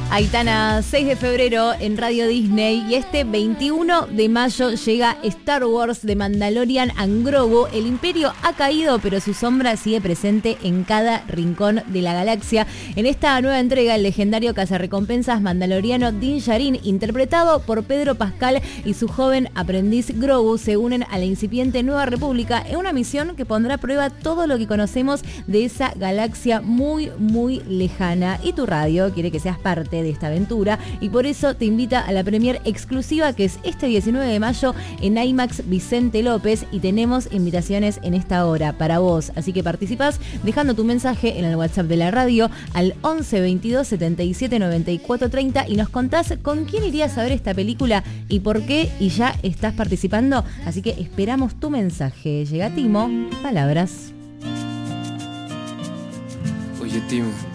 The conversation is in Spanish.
Aitana, 6 de febrero en Radio Disney y este 21 de mayo llega Star Wars The Mandalorian and Grogu. El imperio ha caído, pero su sombra sigue presente en cada rincón de la galaxia. En esta nueva entrega, el legendario cazarrecompensas mandaloriano Din Djarin, interpretado por Pedro Pascal, y su joven aprendiz Grogu se unen a la incipiente Nueva República en una misión que pondrá a prueba todo lo que conocemos de esa galaxia muy, muy lejana. Y tu radio quiere que seas parte de esta aventura y por eso te invita a la premier exclusiva que es este 19 de mayo en IMAX Vicente López, y tenemos invitaciones en esta hora para vos, así que participás dejando tu mensaje en el WhatsApp de la radio al 11 22 77 94 30 y nos contás con quién irías a ver esta película y por qué, y ya estás participando, así que esperamos tu mensaje. Llega Timo, palabras. Oye, Timo,